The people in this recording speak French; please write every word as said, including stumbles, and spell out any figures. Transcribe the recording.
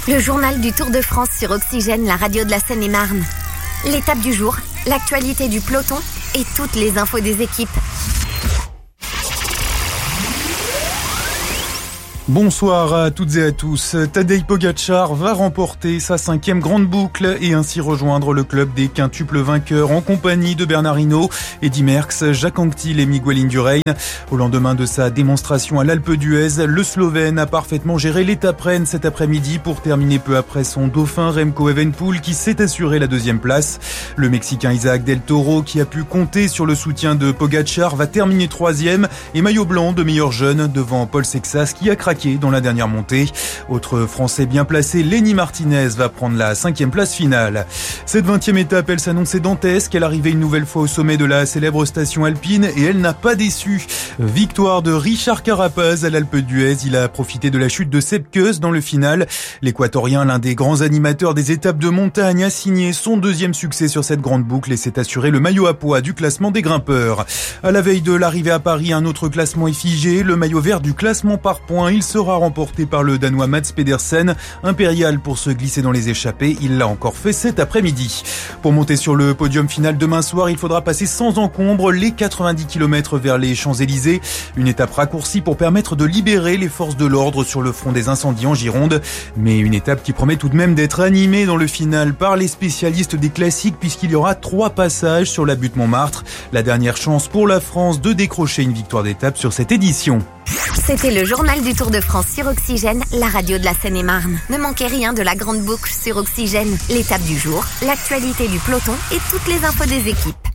Le journal du Tour de France sur Oxygène, la radio de la Seine-et-Marne. L'étape du jour, l'actualité du peloton et toutes les infos des équipes. Bonsoir à toutes et à tous. Tadej Pogačar va remporter sa cinquième grande boucle et ainsi rejoindre le club des quintuples vainqueurs en compagnie de Bernard Hinault, Eddy Merckx, Jacques Anquetil et Miguel Indurain. Au lendemain de sa démonstration à l'Alpe d'Huez, le Slovène a parfaitement géré l'étape Rennes cet après-midi pour terminer peu après son dauphin Remco Evenepoel qui s'est assuré la deuxième place. Le Mexicain Isaac Del Toro, qui a pu compter sur le soutien de Pogačar, va terminer troisième et maillot blanc de meilleur jeune devant Paul Sexas qui a craqué dans la dernière montée. Autre Français bien placé, Lenny Martinez va prendre la cinquième place finale. Cette vingtième étape, elle s'annonçait dantesque. Elle arrivait une nouvelle fois au sommet de la célèbre station alpine et elle n'a pas déçu. Victoire de Richard Carapaz à l'Alpe d'Huez. Il a profité de la chute de Sepp Kuss dans le final. L'Équatorien, l'un des grands animateurs des étapes de montagne, a signé son deuxième succès sur cette grande boucle et s'est assuré le maillot à pois du classement des grimpeurs. À la veille de l'arrivée à Paris, un autre classement est figé. Le maillot vert du classement par points. Il sera remporté par le Danois Mads Pedersen, impérial pour se glisser dans les échappées. Il l'a encore fait cet après-midi. Pour monter sur le podium final demain soir, il faudra passer sans encombre les quatre-vingt-dix kilomètres vers les Champs-Élysées. Une étape raccourcie pour permettre de libérer les forces de l'ordre sur le front des incendies en Gironde. Mais une étape qui promet tout de même d'être animée dans le final par les spécialistes des classiques puisqu'il y aura trois passages sur la butte Montmartre. La dernière chance pour la France de décrocher une victoire d'étape sur cette édition. C'était le journal du Tour de France sur Oxygène, la radio de la Seine-et-Marne. Ne manquez rien de la grande boucle sur Oxygène, l'étape du jour, l'actualité du peloton et toutes les infos des équipes.